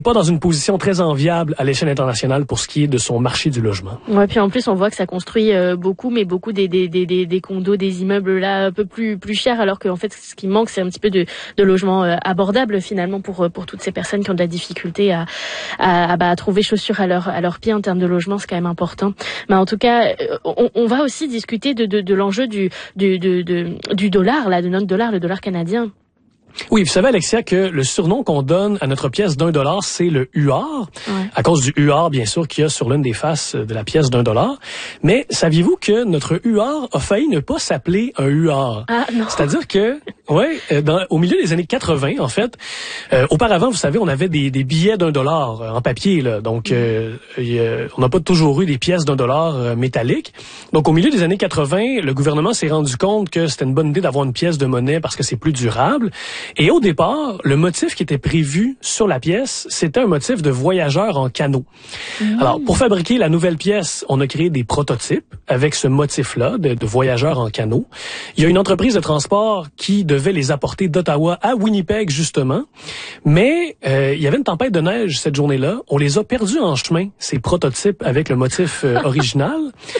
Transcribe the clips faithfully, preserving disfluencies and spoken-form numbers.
pas dans une position très enviable à l'échelle internationale pour ce qui est de son marché du logement. Ouais, puis en plus on voit que ça construit euh, beaucoup, mais beaucoup des des des des, des condos, des immeubles là un peu plus plus chers, alors qu'en fait ce qui manque c'est un petit peu de de logements euh, abordables finalement pour pour toutes ces personnes qui ont de la difficulté à à, à, bah, à trouver chaussures à leur à leurs pieds en termes de logement, c'est quand même important. Mais en tout cas, on, on va aussi discuter de de, de l'enjeu du du de, de, du dollar là, de notre dollar, le dollar canadien. Oui, vous savez, Alexia, que le surnom qu'on donne à notre pièce d'un dollar, c'est le U R, ouais. À cause du U R, bien sûr, qu'il y a sur l'une des faces de la pièce d'un dollar. Mais saviez-vous que notre U R a failli ne pas s'appeler un U R? Ah, non. C'est-à-dire que, ouais, dans, au milieu des années quatre-vingt, en fait, euh, auparavant, vous savez, on avait des, des billets d'un dollar euh, en papier, là. Donc, euh, euh, on n'a pas toujours eu des pièces d'un dollar euh, métalliques. Donc, au milieu des années quatre-vingt, le gouvernement s'est rendu compte que c'était une bonne idée d'avoir une pièce de monnaie parce que c'est plus durable. Et au départ, le motif qui était prévu sur la pièce, c'était un motif de voyageur en canot. Mmh. Alors, pour fabriquer la nouvelle pièce, on a créé des prototypes avec ce motif-là de, de voyageur en canot. Il y a une entreprise de transport qui devait les apporter d'Ottawa à Winnipeg, justement. Mais euh, il y avait une tempête de neige cette journée-là. On les a perdus en chemin, ces prototypes avec le motif euh, original.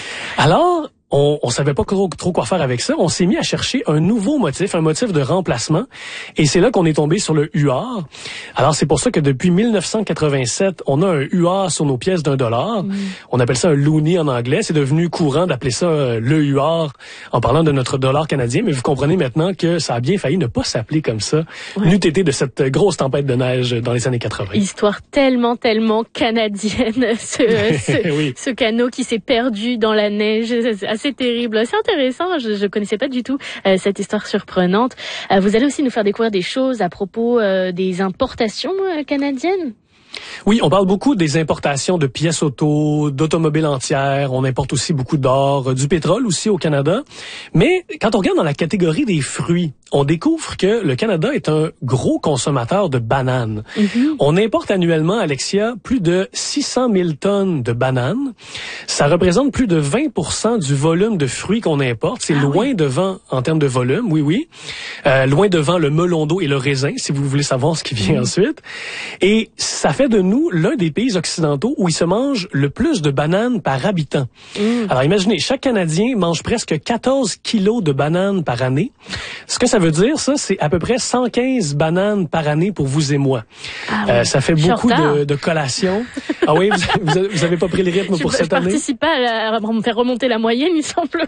Alors, On, on savait pas trop, trop quoi faire avec ça. On s'est mis à chercher un nouveau motif, un motif de remplacement. Et c'est là qu'on est tombé sur le U R. Alors, c'est pour ça que depuis mille neuf cent quatre-vingt-sept, on a un U R sur nos pièces d'un dollar. Mm. On appelle ça un loonie en anglais. C'est devenu courant d'appeler ça euh, le U R en parlant de notre dollar canadien. Mais vous comprenez maintenant que ça a bien failli ne pas s'appeler comme ça, ouais. N'eût été de cette grosse tempête de neige dans les années quatre-vingt. Histoire tellement, tellement canadienne, ce, ce, oui. ce canot qui s'est perdu dans la neige. C'est terrible, c'est intéressant, je ne connaissais pas du tout euh, cette histoire surprenante. Euh, vous allez aussi nous faire découvrir des choses à propos euh, des importations euh, canadiennes. Oui, on parle beaucoup des importations de pièces auto, d'automobiles entières. On importe aussi beaucoup d'or, du pétrole aussi au Canada. Mais quand on regarde dans la catégorie des fruits, on découvre que le Canada est un gros consommateur de bananes. Mm-hmm. On importe annuellement, Alexia, plus de six cent mille tonnes de bananes. Ça représente plus de vingt pour cent du volume de fruits qu'on importe. C'est ah, loin oui. devant en termes de volume, oui, oui. Euh, loin devant le melon d'eau et le raisin, si vous voulez savoir ce qui vient mm. ensuite. Et ça fait de nous l'un des pays occidentaux où il se mange le plus de bananes par habitant. Mm. Alors imaginez, chaque Canadien mange presque quatorze kilos de bananes par année. Ce que ça veut dire, ça, c'est à peu près cent quinze bananes par année pour vous et moi. Ah oui. euh, ça fait beaucoup de, de collations. Ah oui, vous, vous, vous avez pas pris le rythme je, pour je cette année? Je participe pas à, à me faire remonter la moyenne, il semblerait.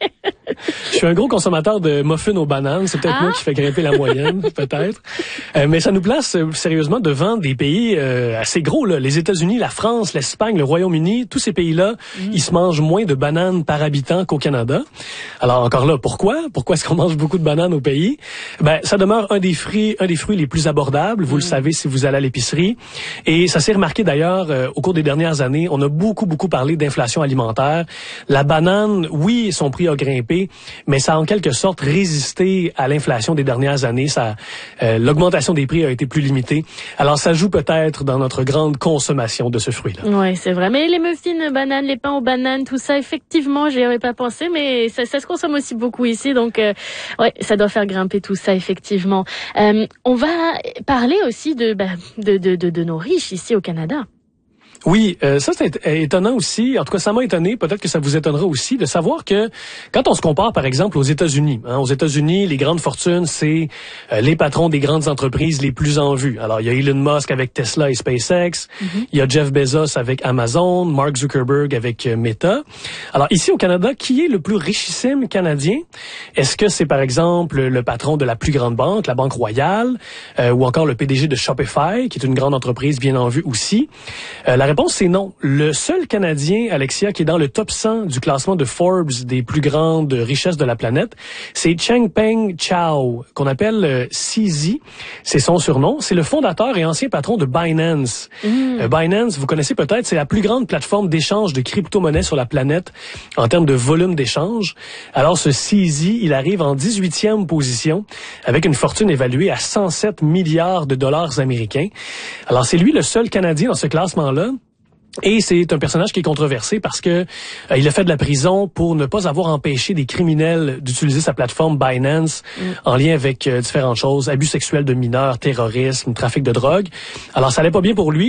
Je suis un gros consommateur de muffins aux bananes. C'est peut-être ah. moi qui fais grimper la moyenne, peut-être. Euh, mais ça nous place euh, sérieusement devant des pays euh, assez gros, là. Les États-Unis, la France, l'Espagne, le Royaume-Uni, tous ces pays-là, mm. ils se mangent moins de bananes par habitant qu'au Canada. Alors encore là, pourquoi? Pourquoi est-ce qu'on mange beaucoup de bananes au pays? Ben, ça demeure un des fruits, un des fruits les plus abordables. Vous mm. le savez si vous allez à l'épicerie. Et ça s'est remarqué d'ailleurs euh, au cours des dernières années. On a beaucoup, beaucoup parlé d'inflation alimentaire. La banane, oui, son prix a grimpé, mais ça a en quelque sorte résisté à l'inflation des dernières années. Ça, euh, l'augmentation des prix a été plus limitée. Alors, ça joue peut-être dans notre grande consommation de ce fruit-là. Oui, c'est vrai. Mais les muffins, bananes, les pains aux bananes, tout ça, effectivement, j'y avais pas pensé, mais ça, ça se consomme aussi beaucoup ici. Donc, euh, ouais, ça doit faire grimper tout ça, effectivement. Euh, on va parler aussi de, bah, de, de, de, de nos riches ici au Canada. Oui, euh, ça c'est étonnant aussi. En tout cas, ça m'a étonné. Peut-être que ça vous étonnera aussi de savoir que quand on se compare, par exemple, aux États-Unis, hein, aux États-Unis, les grandes fortunes, c'est euh, les patrons des grandes entreprises les plus en vue. Alors, il y a Elon Musk avec Tesla et SpaceX. Mm-hmm. Il y a Jeff Bezos avec Amazon, Mark Zuckerberg avec euh, Meta. Alors, ici au Canada, qui est le plus richissime Canadien? Est-ce que c'est, par exemple, le patron de la plus grande banque, la Banque Royale, euh, ou encore le P D G de Shopify, qui est une grande entreprise bien en vue aussi? Euh, la La réponse, c'est non. Le seul Canadien, Alexia, qui est dans le top cent du classement de Forbes des plus grandes richesses de la planète, c'est Changpeng Zhao, qu'on appelle euh, C Z. C'est son surnom. C'est le fondateur et ancien patron de Binance. Mm. Euh, Binance, vous connaissez peut-être, c'est la plus grande plateforme d'échange de crypto-monnaies sur la planète en termes de volume d'échange. Alors, ce C Z, il arrive en dix-huitième position avec une fortune évaluée à cent sept milliards de dollars américains. Alors, c'est lui le seul Canadien dans ce classement-là. Et c'est un personnage qui est controversé parce que euh, il a fait de la prison pour ne pas avoir empêché des criminels d'utiliser sa plateforme Binance mm. en lien avec euh, différentes choses, abus sexuels de mineurs, terrorisme, trafic de drogue. Alors ça allait pas bien pour lui.